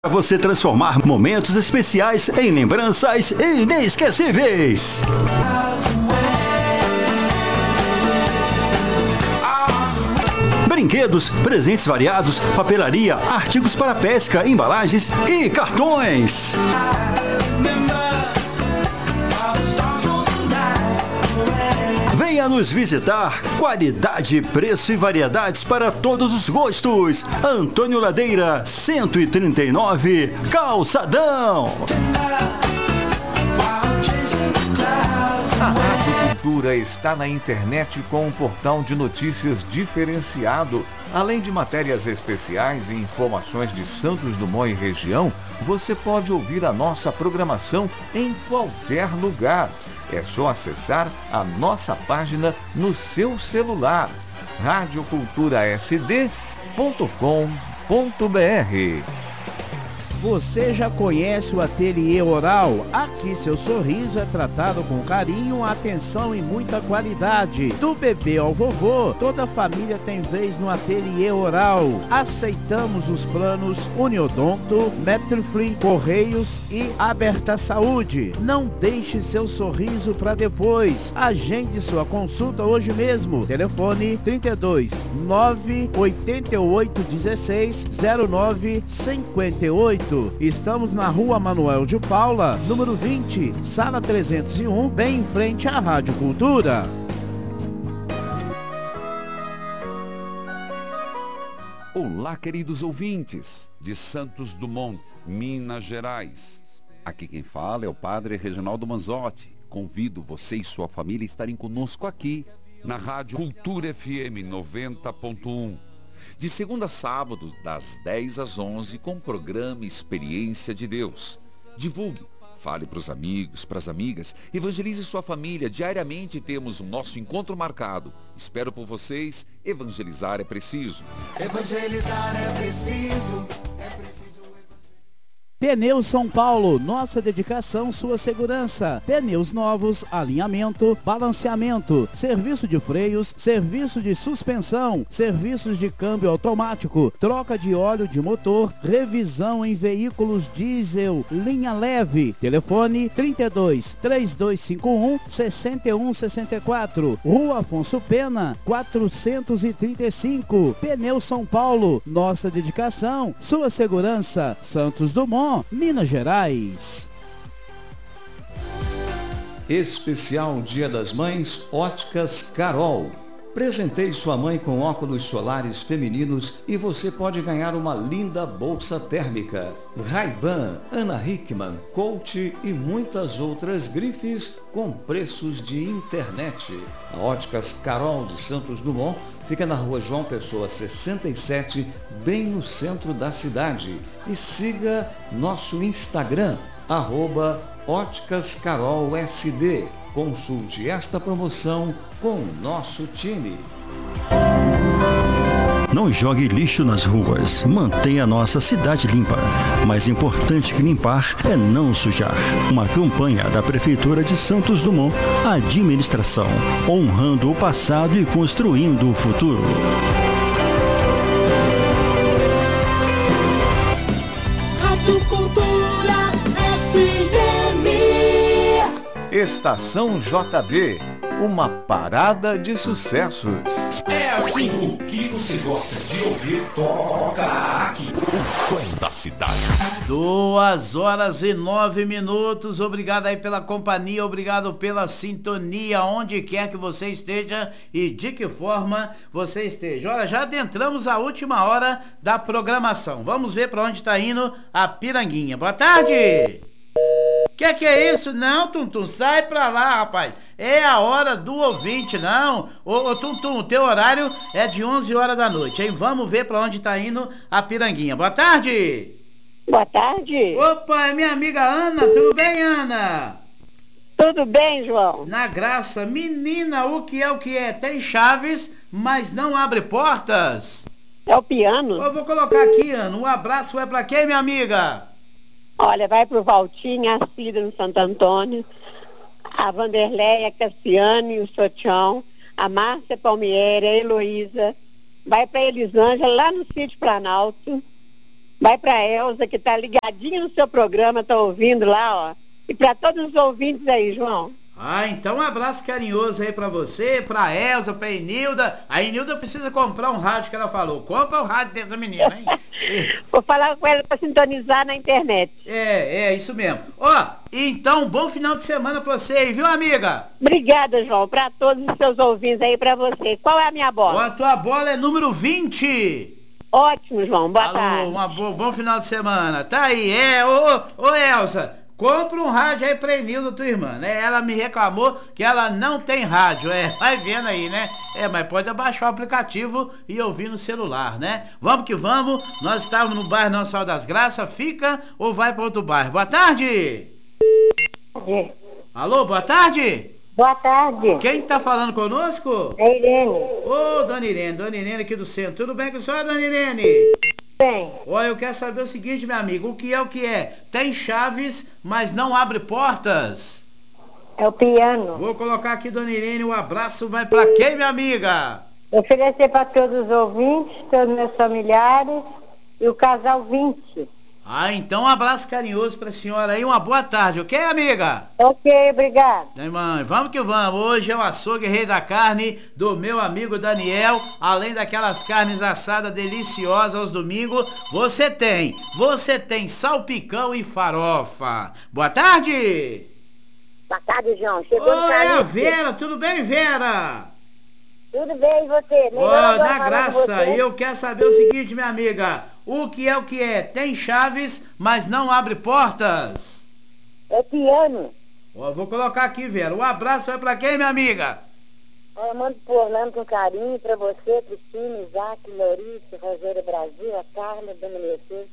Para você transformar momentos especiais em lembranças inesquecíveis. Brinquedos, presentes variados, papelaria, artigos para pesca, embalagens e cartões. Venha nos visitar. Qualidade, preço e variedades para todos os gostos. Antônio Ladeira, 139, Calçadão. A Rádio Cultura está na internet com um portal de notícias diferenciado. Além de matérias especiais e informações de Santos Dumont e região, você pode ouvir a nossa programação em qualquer lugar. É só acessar a nossa página no seu celular, radioculturasd.com.br. Você já conhece o Ateliê Oral? Aqui seu sorriso é tratado com carinho, atenção e muita qualidade. Do bebê ao vovô, toda a família tem vez no Ateliê Oral. Aceitamos os planos Uniodonto, Metrofree, Correios e Aberta Saúde. Não deixe seu sorriso para depois. Agende sua consulta hoje mesmo. Telefone 32 988 16 09 58. Estamos na Rua Manuel de Paula, número 20, sala 301, bem em frente à Rádio Cultura. Olá, queridos ouvintes de Santos Dumont, Minas Gerais. Aqui quem fala é o Padre Reginaldo Manzotti. Convido você e sua família a estarem conosco aqui, na Rádio Cultura FM 90.1. De segunda a sábado, das 10 às 11, com o programa Experiência de Deus. Divulgue, fale para os amigos, para as amigas, evangelize sua família. Diariamente temos o nosso encontro marcado. Espero por vocês. Evangelizar é preciso. Evangelizar é preciso. Pneus São Paulo, nossa dedicação, sua segurança. Pneus novos, alinhamento, balanceamento, serviço de freios, serviço de suspensão, serviços de câmbio automático, troca de óleo de motor, revisão em veículos diesel, linha leve. Telefone 32 3251 6164. Rua Afonso Pena, 435. Pneus São Paulo, nossa dedicação, sua segurança. Santos Dumont, Minas Gerais. Especial Dia das Mães, Óticas Carol. Presenteie sua mãe com óculos solares femininos e você pode ganhar uma linda bolsa térmica. Ray-Ban, Ana Hickman, Coach e muitas outras grifes com preços de internet. A Óticas Carol de Santos Dumont fica na Rua João Pessoa 67, bem no centro da cidade. E siga nosso Instagram, @óticascarolsd. Consulte esta promoção com o nosso time. Não jogue lixo nas ruas. Mantenha a nossa cidade limpa. Mais importante que limpar é não sujar. Uma campanha da Prefeitura de Santos Dumont, administração, honrando o passado e construindo o futuro. Rádio Cultura FM. Estação JB, uma parada de sucessos. É assim, o que você gosta de ouvir, toca aqui. O som da cidade. 2h09. Obrigado aí pela companhia, obrigado pela sintonia, onde quer que você esteja e de que forma você esteja. Olha, já adentramos a última hora da programação. Vamos ver para onde está indo a Piranguinha. Boa tarde! Que é isso? Não, Tuntum, sai pra lá, rapaz. É a hora do ouvinte, não. Ô Tuntum, o teu horário é de 11 horas da noite, hein? Vamos ver pra onde tá indo a Piranguinha. Boa tarde. Boa tarde. Opa, é minha amiga Ana. Tudo bem, Ana? Tudo bem, João? Na graça. Menina, o que é? Tem chaves, mas não abre portas? É o piano. Eu vou colocar aqui, Ana. Um abraço é pra quem, minha amiga? Olha, vai pro Valtinho, a Cida no Santo Antônio, a Vanderleia, a Cassiane, o Sotião, a Márcia Palmieri, a Heloísa, vai pra Elisângela, lá no Sítio Planalto, Vai pra Elza, que tá ligadinha no seu programa, tá ouvindo lá, ó. E pra todos os ouvintes aí, João. Ah, então um abraço carinhoso aí pra você, pra Elza, pra Enilda. A Enilda precisa comprar um rádio que ela falou. Compra o rádio dessa menina, hein? Vou falar com ela pra sintonizar na internet. Isso mesmo. Ó, então, bom final de semana pra você aí, viu, amiga? Obrigada, João, pra todos os seus ouvintes aí, pra você. Qual é a minha bola? Ó, a tua bola é número 20. Ótimo, João, boa tarde. Bom final de semana. Tá aí, ô Elza. Compra um rádio aí pra Enilda, tua irmã, né? Ela me reclamou que ela não tem rádio, vai vendo aí, né? Mas pode abaixar o aplicativo e ouvir no celular, né? Vamos que vamos, nós estávamos no bairro Nossa Senhora das Graças, fica ou vai para outro bairro? Boa tarde! Alô, boa tarde! Boa tarde. Quem tá falando conosco? É Irene. Ô, Dona Irene aqui do centro, tudo bem com a senhora, Dona Irene? Bem. Olha, eu quero saber o seguinte, meu amigo, o que é? Tem chaves, mas não abre portas? É o piano. Vou colocar aqui, Dona Irene, o abraço vai pra quem, minha amiga? Oferecer para todos os ouvintes, todos os meus familiares e o casal 20. Ah, então um abraço carinhoso pra senhora aí, uma boa tarde, ok, amiga? Ok, obrigado. Mãe, vamos que vamos. Hoje é o açougue rei da carne do meu amigo Daniel. Além daquelas carnes assadas deliciosas aos domingos, você tem salpicão e farofa. Boa tarde! Boa tarde, João. Chegou no Oi, caminho. a Vera, tudo bem, Vera? Tudo bem, e você? Na graça, e eu quero saber o seguinte, minha amiga. O que é? Tem chaves, mas não abre portas? É piano. Ó, vou colocar aqui, Vera. Um abraço vai pra quem, minha amiga? Eu mando pro Orlando com carinho, pra você, Cristina, Isaac, Maurício, Rogério Brasil, a Carla, Dona Mercedes.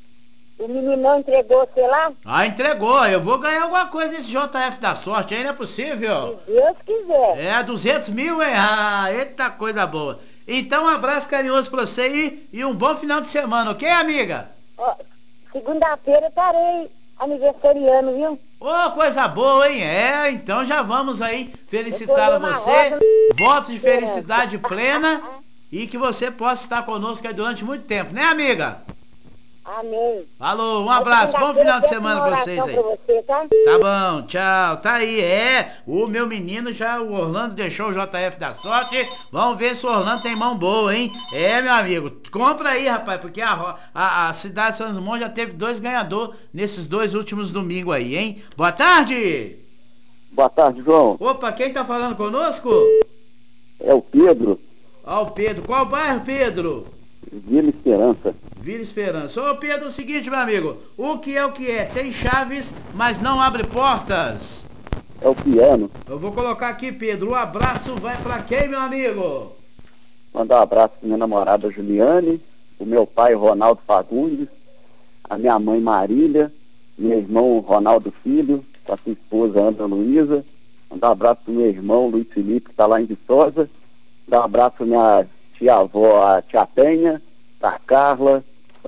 O meninão entregou, sei lá? Ah, entregou. Eu vou ganhar alguma coisa nesse JF da sorte, aí não é possível? Se Deus quiser. 200 mil, hein? Ah, eita coisa boa. Então, um abraço carinhoso pra você aí e um bom final de semana, ok, amiga? Ó, segunda-feira eu estarei aniversariando, viu? Ô, coisa boa, hein? Então já vamos aí felicitar a você. Votos de felicidade plena e que você possa estar conosco aí durante muito tempo, né, amiga? Amém. Falou, um abraço, bom final de semana pra vocês aí. Pra você, tá? Tá bom, tchau. Tá aí, o meu menino o Orlando deixou o JF da sorte. Vamos ver se o Orlando tem mão boa, hein? Meu amigo, compra aí, rapaz, porque a cidade de Santos Dumont já teve 2 ganhadores nesses 2 últimos domingos aí, hein? Boa tarde! Boa tarde, João. Opa, quem tá falando conosco? É o Pedro. Ó, o Pedro. Qual bairro, Pedro? Vila Esperança. Vila Esperança. Ô, Pedro, é o seguinte, meu amigo. O que é? Tem chaves, mas não abre portas? É o piano. Eu vou colocar aqui, Pedro. O abraço vai pra quem, meu amigo? Mandar um abraço pra minha namorada Juliane, o meu pai Ronaldo Fagundes, a minha mãe Marília, meu irmão Ronaldo Filho, com a sua esposa Ana Luísa. Mandar um abraço pro meu irmão Luiz Felipe, que tá lá em Viçosa. Dar um abraço pra minha tia-avó, a tia Penha, pra Carla.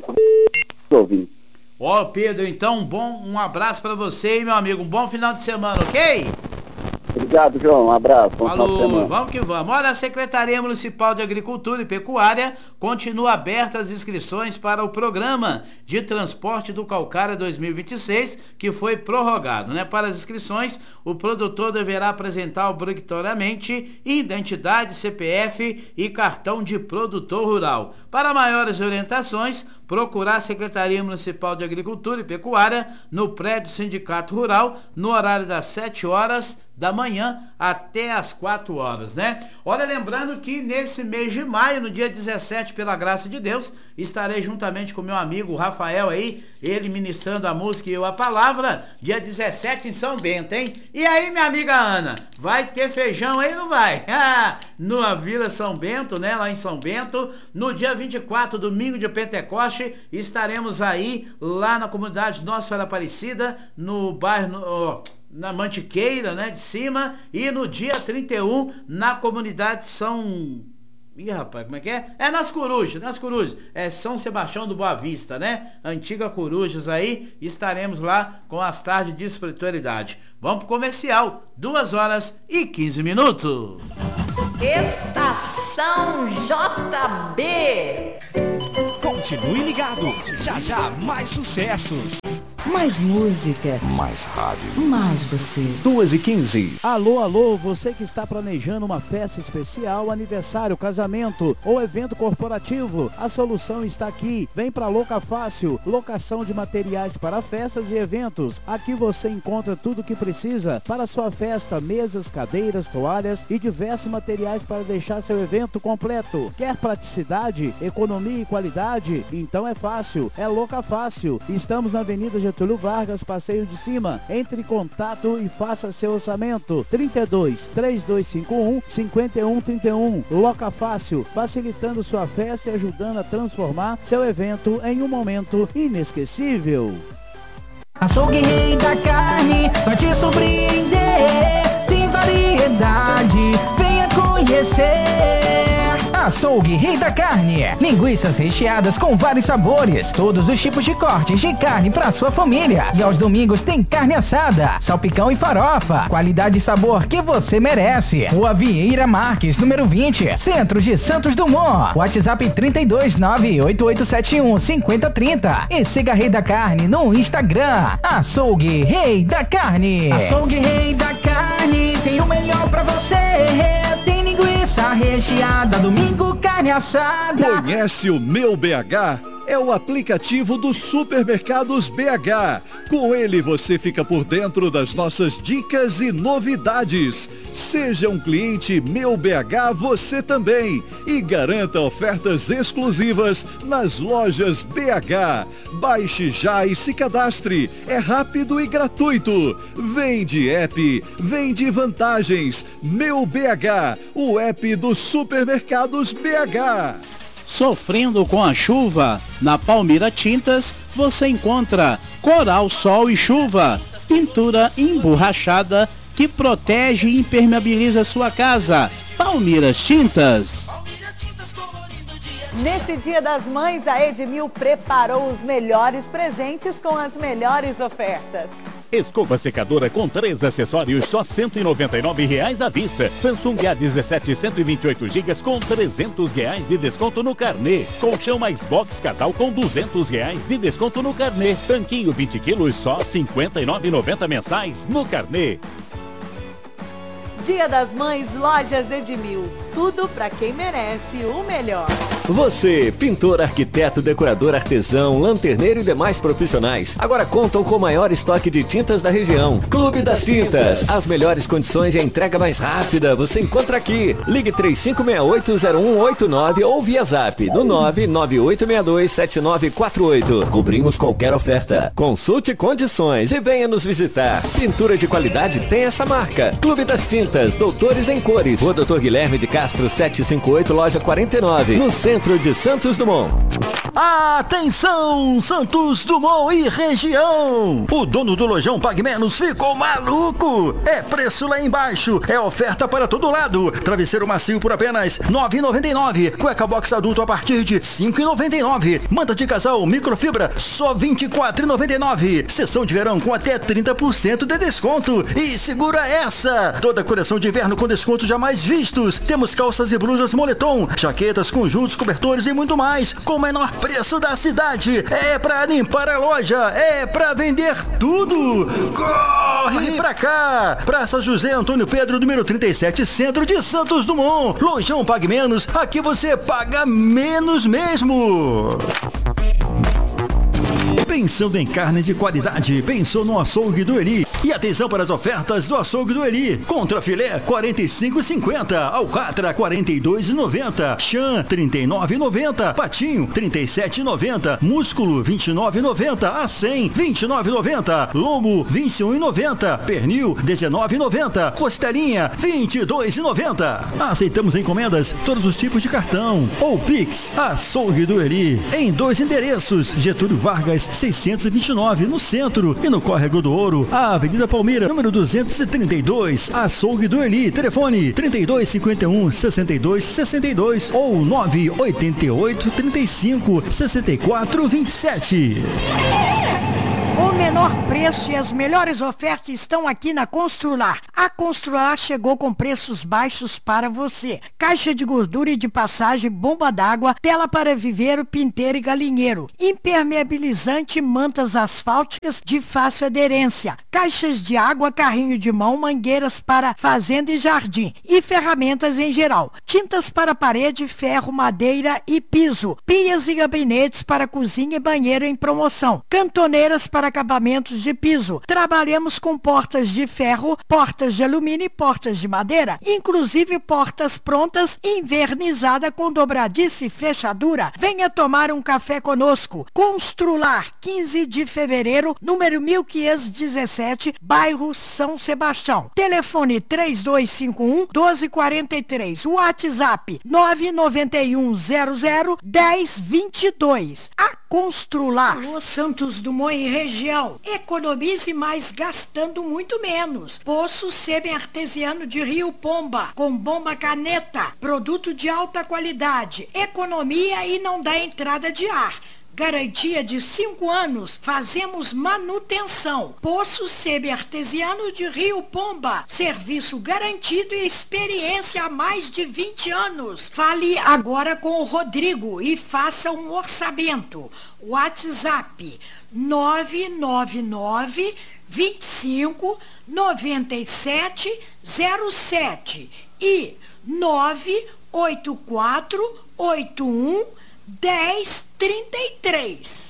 Ó, Pedro, então um abraço pra você e meu amigo. Um bom final de semana, ok? Obrigado, João. Um abraço. Bom final de Falou, semana. vamos que vamos. Olha, a Secretaria Municipal de Agricultura e Pecuária continua aberta as inscrições para o Programa de Transporte do Calcário 2026, que foi prorrogado, né? Para as inscrições, o produtor deverá apresentar obrigatoriamente identidade, CPF e cartão de produtor rural. Para maiores orientações, procurar a Secretaria Municipal de Agricultura e Pecuária no prédio Sindicato Rural, no horário das 7 horas da manhã até as 4 horas, né? Olha, lembrando que nesse mês de maio, no dia 17, pela graça de Deus, estarei juntamente com meu amigo Rafael aí, ele ministrando a música e eu a palavra, dia 17 em São Bento, hein? E aí, minha amiga Ana, vai ter feijão aí ou não vai? Na Vila São Bento, né? Lá em São Bento, no dia 24, domingo de Pentecoste, estaremos aí, lá na comunidade Nossa Senhora Aparecida, no bairro... na Mantiqueira, né, de cima, e no dia 31 na comunidade São... Ih, rapaz, como é que é? Nas Corujas, São Sebastião do Boa Vista, né? Antiga Corujas aí, estaremos lá com as tardes de espiritualidade. Vamos pro comercial, 2h15. Estação JB. Continue ligado. Já já, mais sucessos. Mais música. Mais rádio. Mais você. 2h15. Alô, você que está planejando uma festa especial, aniversário, casamento ou evento corporativo, a solução está aqui. Vem para Loca Fácil, locação de materiais para festas e eventos. Aqui você encontra tudo o que precisa para sua festa, mesas, cadeiras, toalhas e diversos materiais para deixar seu evento completo. Quer praticidade, economia e qualidade? Então é fácil, é Loca Fácil. Estamos na Avenida Getúlio Vargas, Passeio de Cima. Entre em contato e faça seu orçamento. 32-3251-5131. Loca Fácil, facilitando sua festa e ajudando a transformar seu evento em um momento inesquecível. Açougue Rei da Carne vai te surpreender. Tem variedade, venha conhecer. Açougue Rei da Carne. Linguiças recheadas com vários sabores. Todos os tipos de cortes de carne para sua família. E aos domingos tem carne assada, salpicão e farofa. Qualidade e sabor que você merece. Rua Vieira Marques, número 20, Centro de Santos Dumont. WhatsApp 32988715030. E siga Rei da Carne no Instagram. Açougue Rei da Carne. Açougue Rei da Carne tem o melhor pra você. Tem linguiça recheada, domingo carne assada. Conhece o Meu BH? É o aplicativo dos supermercados BH. Com ele você fica por dentro das nossas dicas e novidades. Seja um cliente Meu BH você também e garanta ofertas exclusivas nas lojas BH. Baixe já e se cadastre. É rápido e gratuito. Vem de app, vem de vantagens. Meu BH, o app dos supermercados BH. Sofrendo com a chuva? Na Palmira Tintas você encontra Coral, Sol e Chuva, pintura emborrachada que protege e impermeabiliza sua casa. Palmira Tintas. Nesse Dia das Mães, a Edmil preparou os melhores presentes com as melhores ofertas. Escova secadora com 3 acessórios, só R$ 199 à vista. Samsung A17 128 GB com R$ 300 de desconto no carnê. Colchão mais box casal com R$ 200 de desconto no carnê. Tanquinho 20 quilos, só R$ 59,90 mensais no carnê. Dia das Mães, Lojas Edmil. Tudo para quem merece o melhor. Você, pintor, arquiteto, decorador, artesão, lanterneiro e demais profissionais, agora contam com o maior estoque de tintas da região. Clube das Tintas. As melhores condições e a entrega mais rápida você encontra aqui. Ligue 3568-0189 ou via zap no 998627948. Cobrimos qualquer oferta. Consulte condições e venha nos visitar. Pintura de qualidade tem essa marca. Clube das Tintas, Doutores em Cores. Rua Doutor Guilherme de Castro 758, loja 49, no centro de Santos Dumont. Atenção, Santos Dumont e região! O dono do lojão Pague Menos ficou maluco! É preço lá embaixo, é oferta para todo lado. Travesseiro macio por apenas R$ 9,99. Cueca box adulto a partir de R$ 5,99. Manta de casal microfibra só R$ 24,99. Sessão de verão com até 30% de desconto. E segura essa! Toda a coleção de inverno com descontos jamais vistos. Temos calças e blusas moletom, jaquetas, conjuntos, cobertores e muito mais, com o menor preço da cidade. É pra limpar a loja, é pra vender tudo. Corre pra cá! Praça José Antônio Pedro, número 37, centro de Santos Dumont. Lojão Pague Menos, aqui você paga menos mesmo. Pensando em carne de qualidade, pensou no Açougue do Eli. E atenção para as ofertas do Açougue do Eli. Contra filé, R$ 45,50. Alcatra, R$ 42,90. Chã, R$ 39,90. Patinho, R$ 37,90. Músculo, R$ 29,90. A100, R$ 29,90. Lombo, R$ 21,90. Pernil, R$ 19,90. Costelinha, R$ 22,90. Aceitamos encomendas, todos os tipos de cartão. Ou Pix, Açougue do Eli. Em 2 endereços, Getúlio Vargas, 629, no centro. E no Córrego do Ouro, a Avenida Palmira, número 232, Açougue do Eli. Telefone 3251-6262 ou 988-35-6427. O menor menor preço e as melhores ofertas estão aqui na Constrular. A Constrular chegou com preços baixos para você. Caixa de gordura e de passagem, bomba d'água, tela para viveiro, pinteiro e galinheiro. Impermeabilizante, mantas asfálticas de fácil aderência. Caixas de água, carrinho de mão, mangueiras para fazenda e jardim. E ferramentas em geral. Tintas para parede, ferro, madeira e piso. Pias e gabinetes para cozinha e banheiro em promoção. Cantoneiras para acabamentos de piso. Trabalhamos com portas de ferro, portas de alumínio e portas de madeira, inclusive portas prontas, invernizada com dobradiça e fechadura. Venha tomar um café conosco. Constrular, 15 de fevereiro, número 1517, bairro São Sebastião. Telefone 3251-1243. WhatsApp 991001022. A Constrular. Alô, Santos Dumont e região. Economize mais gastando muito menos. Poço semi-artesiano de Rio Pomba, com bomba caneta. Produto de alta qualidade. Economia e não dá entrada de ar. Garantia de 5 anos. Fazemos manutenção. Poço semi-artesiano de Rio Pomba. Serviço garantido e experiência há mais de 20 anos. Fale agora com o Rodrigo e faça um orçamento. WhatsApp 999 25 97 07 e 984 81 1033.